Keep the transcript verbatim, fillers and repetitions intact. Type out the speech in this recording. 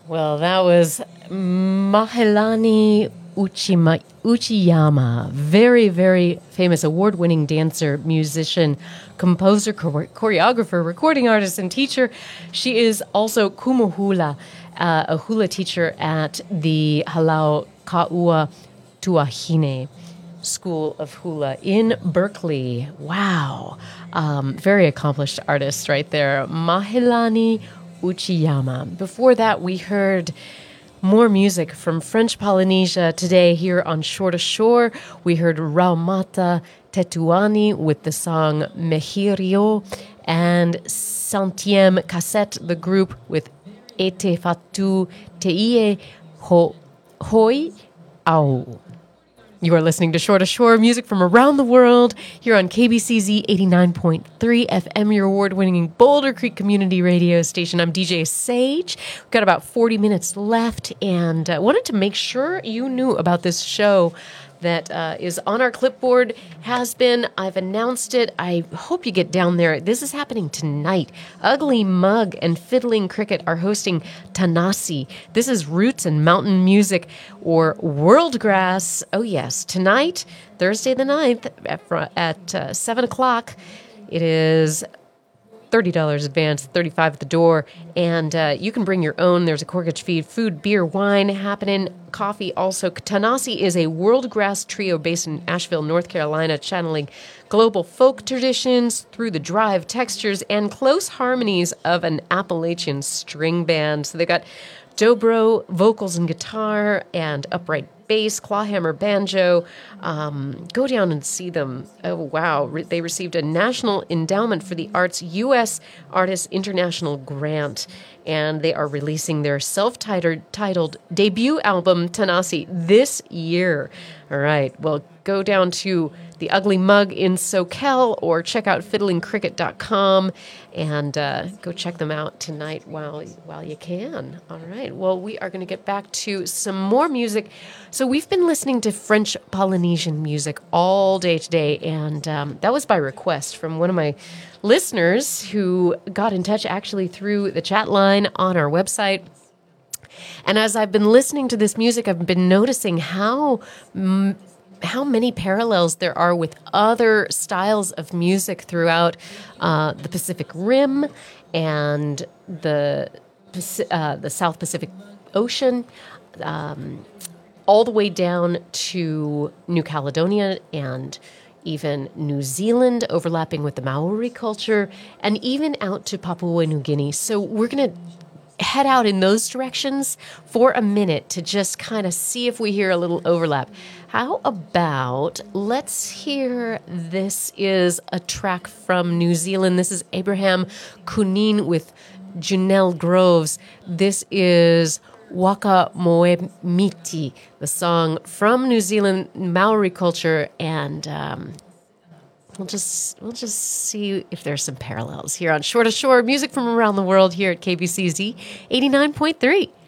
Well, that was Mahelani Uchima, Uchiyama, very, very famous award-winning dancer, musician, composer, chore- choreographer, recording artist, and teacher. She is also kumuhula, uh, a hula teacher at the Halau Ka'ua Tuahine School of Hula in Berkeley. Wow. Um, very accomplished artist right there. Mahelani Uchiyama. Before that, we heard more music from French Polynesia today here on Shore to Shore. We heard Raumata Tetuani with the song Mehirio and Centième Cassette, the group with Ete Fatu Teie Ho Hoi Au. You are listening to Shore to Shore, music from around the world here on K B C Z eighty-nine point three F M, your award-winning Boulder Creek Community Radio station. I'm D J Sage. We've got about forty minutes left, and uh, wanted to make sure you knew about this show that uh, is on our clipboard, has been. I've announced it. I hope you get down there. This is happening tonight. Ugly Mug and Fiddling Cricket are hosting Tanasi. This is Roots and Mountain Music, or World Grass. Oh, yes. Tonight, Thursday the ninth, at, at uh, seven o'clock, it is thirty dollars advance, thirty-five dollars at the door, and uh, you can bring your own. There's a corkage feed, food, beer, wine happening, coffee also. Tanasi is a world grass trio based in Asheville, North Carolina, channeling global folk traditions through the drive, textures, and close harmonies of an Appalachian string band. So they got dobro, vocals and guitar, and upright bass, clawhammer, banjo. Um, go down and see them. Oh, wow. Re- they received a National Endowment for the Arts U S Artists International Grant, and they are releasing their self-titled titled debut album, Tanasi, this year. All right. Well, go down to the Ugly Mug in Soquel or check out fiddling cricket dot com and uh, go check them out tonight while while you can. All right. Well, we are going to get back to some more music. So we've been listening to French Polynesian music all day today, and um, that was by request from one of my listeners who got in touch actually through the chat line on our website. And as I've been listening to this music, I've been noticing how m- how many parallels there are with other styles of music throughout uh, the Pacific Rim and the uh, the South Pacific Ocean, um, all the way down to New Caledonia and even New Zealand, overlapping with the Maori culture, and even out to Papua New Guinea. So we're going to head out in those directions for a minute to just kind of see if we hear a little overlap. How about, let's hear, this is a track from New Zealand. This is Abraham Kunin with Janelle Groves. This is Waka Moe Miti, the song from New Zealand Maori culture, and um, We'll just we'll just see if there's some parallels here on Shore to Shore, music from around the world here at K B C Z eighty-nine point three.